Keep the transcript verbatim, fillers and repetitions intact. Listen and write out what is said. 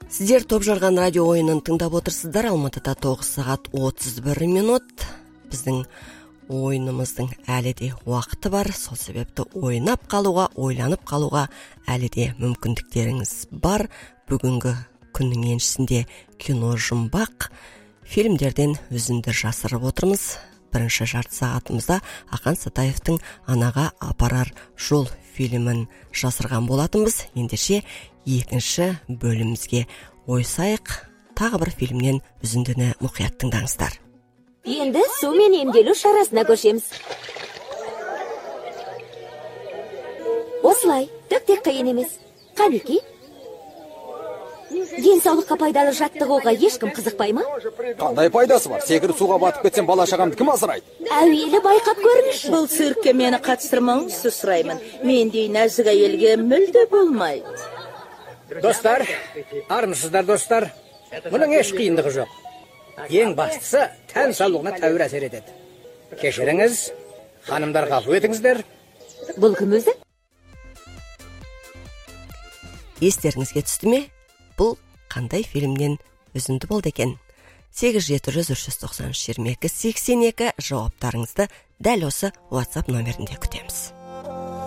Сіздер топ жарған радио ойынын тыңдап отырсыздар. Алматыда тоғыз сағат отыз бір минут. Біздің ойынымыздың әлі де уақыты бар. Сол себепті ойнап қалуға, ойланып қалуға әлі де мүмкіндіктеріңіз бар. Бүгінгі күннің еншісінде кино жұмбақ фильмдерден үзінді жасырып отырмыз. Бірінші жарты сағатымызда Ақан Сатаевтың Анаға апарар жол фильмін жасырған болатынбыз. Ендеше екінші бөлімізге ойсайық. Тағы бір фильмнен үзіндіні мұқият тыңдаңыздар. Енді сумен емделу шарасына көшеміз. Осылай, тек қиын емес. Қанеки? Денсаулыққа пайдалы жаттығуға ешкім қызықпай ма? Қандай пайдасы бар? Секіріп суға батып кетсем, бала шағамды кім асырайды? Әуелі байқап көріңізші. Бұл циркке мені қатыстырмаңызшы сұраймын. Мендей нәзік әйелге мүлде болмайды. Достар, армысыздар достар. Мұның еш қиындығы жоқ. Ең бастысы тән саулығына тәуір әсер етеді. Кешіріңіз, ханымдар ғафу етіңіздер. Бұл кім өзі? Естеріңізге түсті ме? Бұл қандай фильмнен үзінді болды екен? сегіз жеті жүз үш жүз тоқсан үш жиырма екі сексен екі жауаптарыңызды дәл осы WhatsApp номерінде күтеміз.